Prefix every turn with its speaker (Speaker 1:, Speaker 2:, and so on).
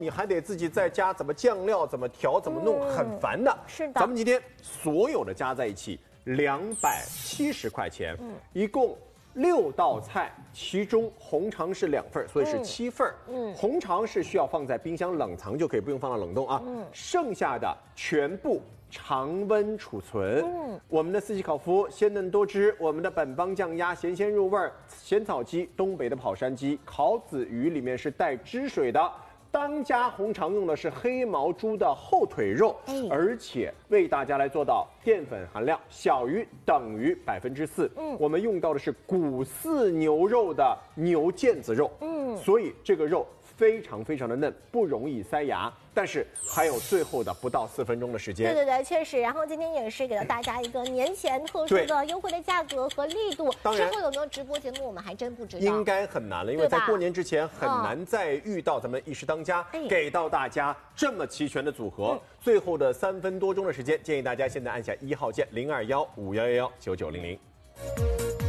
Speaker 1: 你还得自己在家怎么酱料、怎么调、怎么弄，很烦的。
Speaker 2: 是的。
Speaker 1: 咱们今天所有的加在一起270块钱，一共6道菜，其中红肠是2份，所以是7份。红肠是需要放在冰箱冷藏就可以，不用放到冷冻啊。剩下的全部常温储存。我们的四季烤麸鲜嫩多汁，我们的本帮酱鸭咸鲜入味儿，咸草鸡东北的跑山鸡，烤子鱼里面是带汁水的。当家红肠用的是黑毛猪的后腿肉，而且为大家来做到淀粉含量小于等于4%。我们用到的是骨饲牛肉的牛腱子肉，所以这个肉非常非常的嫩，不容易塞牙。但是还有最后的不到4分钟的时间。
Speaker 2: 对，确实。然后今天也是给了大家一个年前特殊的优惠的价格和力度。
Speaker 1: 当然，
Speaker 2: 之后有没有直播节目，我们还真不知道。
Speaker 1: 应该很难了，因为在过年之前很难再遇到咱们一时当家给到大家这么齐全的组合。最后的3分多钟的时间，建议大家现在按下1号键0215119900。